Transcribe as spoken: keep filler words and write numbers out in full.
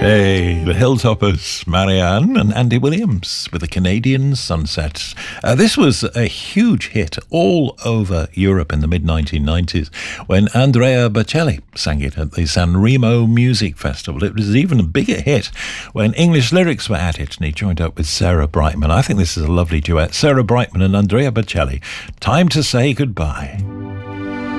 Hey, the Hilltoppers, Marianne and Andy Williams with the Canadian Sunsets. Uh, this was a huge hit all over Europe in the mid nineteen nineties when Andrea Bocelli sang it at the Sanremo Music Festival. It was even a bigger hit when English lyrics were added and he joined up with Sarah Brightman. I think this is a lovely duet. Sarah Brightman and Andrea Bocelli. Time to Say Goodbye.